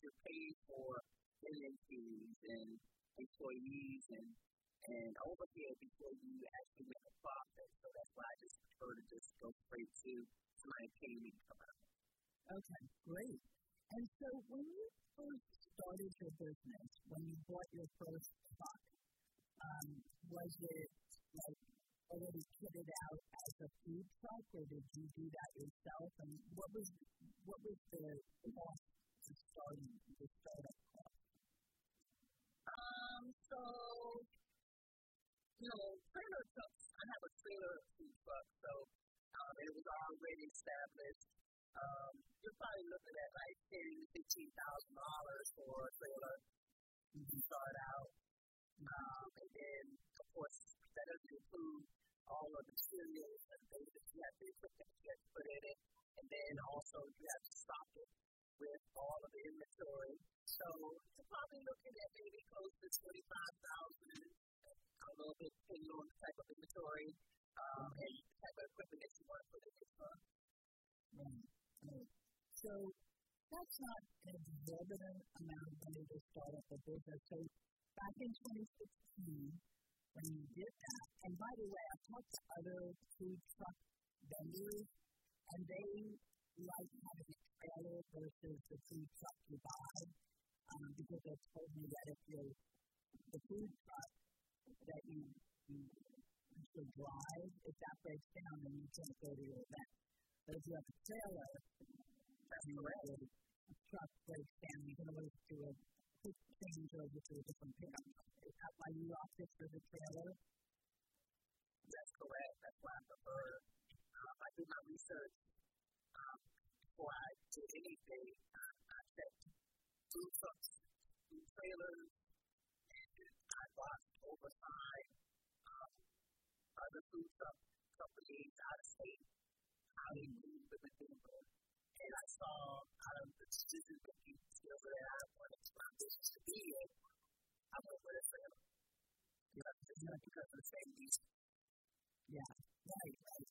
you're paid for billing fees and employees and overhead before you actually make a profit. So that's why I just prefer to just go straight to somebody paying me to come out. Okay, great. And so when you first started your business, when you bought your first truck, was it like already kitted out as a food truck, or did you do that yourself? And what was the cost to start up cost? So, trailer trucks, I have a trailer food truck, so it was already established. You're probably looking at like $10,000 to $15,000 for a trailer to start out. And then, of course, that doesn't include all of the materials and things that you have to equipment you have to put in it. And then also you have to stock it with all of the inventory. So you're probably looking at maybe close to $25,000, a little bit depending on the type of inventory and the type of equipment that you want to put in your truck. Right. So that's not an exorbitant amount of money to start up a business. So back in 2016, when you did that, and by the way, I've talked to other food truck vendors, and they like having a trailer versus the food truck you buy, because they told me that if you're the food truck that you should drive, if that breaks down, then you can't go to your event. But if you have a trailer, a truck breaks down, you can always do a quick change over to a different pickup truck. Is that why you opted for the trailer? That's correct. That's why I prefer. I do my research before I do anything. I check food trucks, food trailers, and I watch oversight other food truck companies out of state, how they move the material. And I saw out of the decisions that you skills that I wanted my business to be in, I went with a trailer. Because of the same reason. Yeah, right.